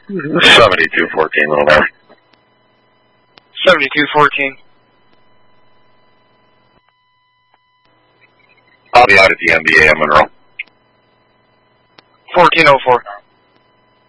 7214, little man. 7214. I'll be out at the NBA. I'm Monroe. 1404.